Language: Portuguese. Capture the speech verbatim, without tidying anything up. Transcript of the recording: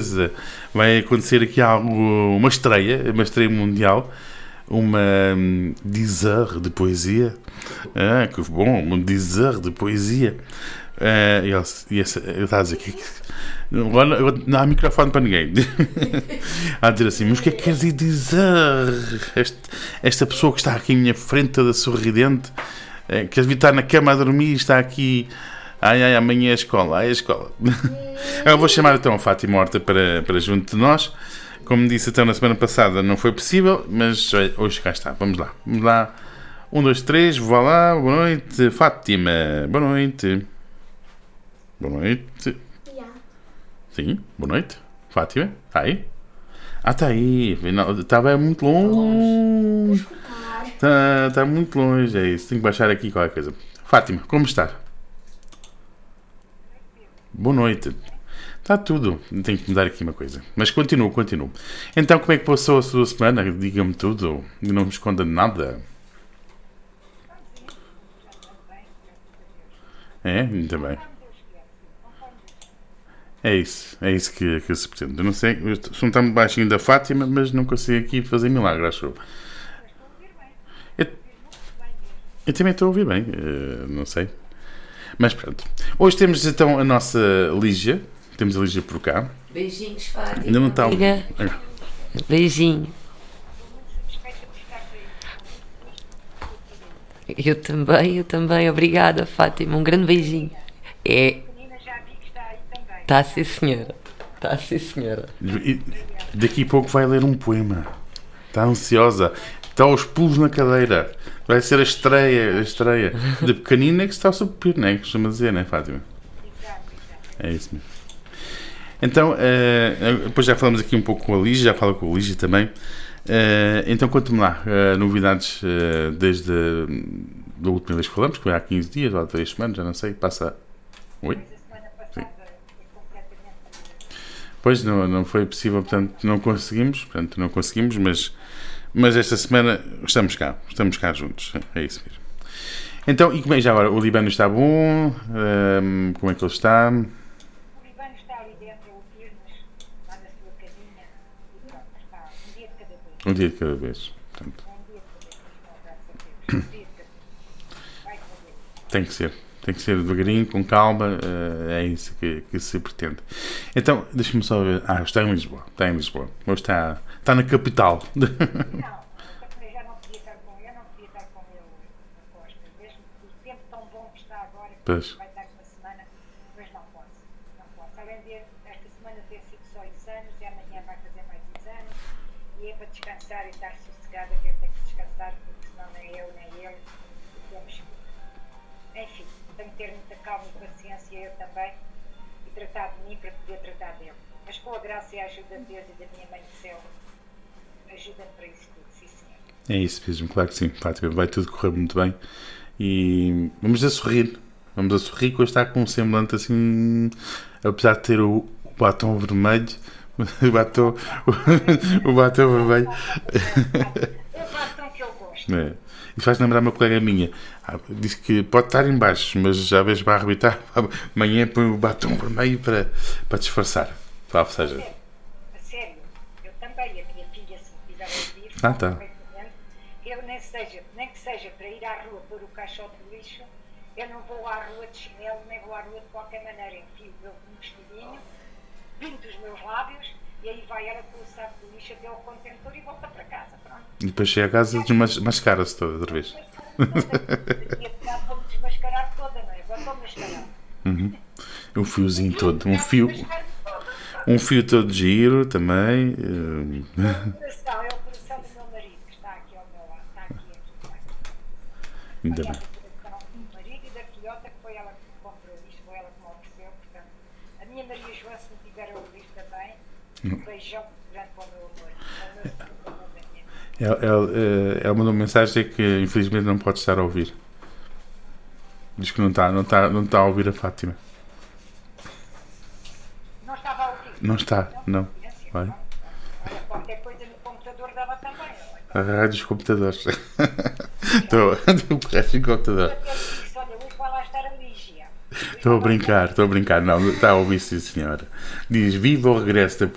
coisa. Vai acontecer aqui algo, uma estreia, uma estreia mundial, uma um, dizer de poesia. Ah, que bom, um dizer de poesia. Uh, e ele, e esse, ele está a dizer que, agora não há microfone para ninguém. A dizer assim, mas o que é que queres dizer? Este, esta pessoa que está aqui em minha frente, toda sorridente, é, queres vir estar na cama a dormir, está aqui. Ai, ai, amanhã é a escola, ai, a escola. Eu vou chamar então a Fátima Horta para, para junto de nós. Como disse até na semana passada, não foi possível, mas hoje cá está. Vamos lá, vamos lá. Um, dois, três, vá lá. Boa noite, Fátima. Boa noite. Boa noite. Yeah. Sim, boa noite. Fátima, está aí? Ah, está aí. Estava muito longe. Está, está muito longe, é isso. Tenho que baixar aqui qualquer coisa. Fátima, como está? Boa noite. Está tudo. Tenho que mudar aqui uma coisa. Mas continuo, continuo. Então, como é que passou a sua semana? Diga-me tudo. Não me esconda nada. É? Muito bem. É isso. É isso que, que se pretende. Eu não sei. Eu sou um tanto baixinho da Fátima, mas não consigo aqui fazer milagre, acho eu. Eu, eu também estou a ouvir bem. Uh, não sei. Mas pronto. Hoje temos então a nossa Lígia. Temos a Lígia por cá. Beijinhos, Fátima. Ainda não está. Beijinho. Eu também, eu também. Obrigada, Fátima. Um grande beijinho. É. Está sim, senhora. Está sim, senhora. E daqui a pouco vai ler um poema. Está ansiosa. Está aos pulos na cadeira. Vai ser a estreia, a estreia. De pequenina que se está a subir, não é? Que costuma dizer, não é, Fátima? É isso mesmo. Então, uh, depois já falamos aqui um pouco com a Lígia, já falo com a Lígia também. Uh, então, conte-me lá, uh, novidades uh, desde a da última vez que falamos, que foi há quinze dias, ou há três semanas, já não sei, passa... Oi? Sim. Pois, não, não foi possível, portanto, não conseguimos, portanto, não conseguimos, mas, mas esta semana estamos cá, estamos cá juntos, é isso mesmo. Então, e como é já agora? O Líbano está bom? Um, como é que ele está? O Líbano está ali dentro, o Pirnes, lá na sua casinha, e pronto, está um dia de cada vez. Um dia de cada vez, portanto. Um dia de cada vez, um dia de cada vez. Vai fazer. Tem que ser. Tem que ser devagarinho, com calma, uh, é isso que, que se pretende. Então, deixa-me só ver. Ah, está em Lisboa. Está em Lisboa. Hoje está, está na capital. Não, eu já não podia estar com ele, eu não podia estar com ele na costa. Mesmo o tempo tão bom que está agora, que Pois. vai estar uma semana, mas não posso. Não posso. Além de esta semana ter sido só exames, e amanhã vai fazer mais exames, e é para descansar e estar sossegada, que eu tenho que descansar, porque senão nem eu, nem ele, temos. Enfim. Tenho que ter muita calma e paciência, eu também, e tratar de mim para poder tratar dele. Mas com a graça e a ajuda de Deus e da minha mãe do céu, ajuda-me para isso tudo, sim senhor. É isso mesmo, claro que sim, Fátima, vai tudo correr muito bem. E vamos a sorrir, vamos a sorrir, que hoje está com um semblante assim, apesar de ter o, o batom vermelho, o batom, o, o batom vermelho. É o batom que eu gosto. É. E faz lembrar uma colega minha. Ah, disse que pode estar em baixo, mas já vez vai arrebitar. Amanhã põe o batom vermelho para, para disfarçar. Ou seja... A sério, a sério, eu também, a minha filha, se me tiver a ouvir, Ah, tá. eu nem, seja, nem que seja para ir à rua pôr o caixote de lixo, eu não vou à rua de chinelo, nem vou à rua de qualquer maneira. Enfio o meu vestidinho, pinto os meus lábios, e aí vai ela com o saco de lixo até ao contentor e volta para casa, pronto. E depois chega a casa e desmascara-se toda outra vez. Tinha pegado para me desmascarar toda, não é? Agora estou mascarada. Uhum. Um fiozinho todo, um fio, um fio todo giro também. Uh... É o coração, é o coração do meu marido que está aqui ao meu lado, está aqui, aqui. Ainda bem. É o coração do marido e da filhota, que foi ela que me comprou isto, foi ela que me ofereceu, portanto, a minha Maria João, se me tiver a ouvir também, um beijão grande para o meu amor, para o meu filho, para o meu menino. Ela, ela mandou uma mensagem que infelizmente não pode estar a ouvir. Diz que não está, não está, não está a ouvir a Fátima. Não estava a ouvir? Não está, não. Vai. Olha, qualquer coisa no computador dava também. A rádio dos computadores. Estou a correr em computador. Olha, hoje vai lá estar a Lígia. Estou a brincar, estou a brincar. Não, está a ouvir, sim, senhora. Diz, viva o regresso da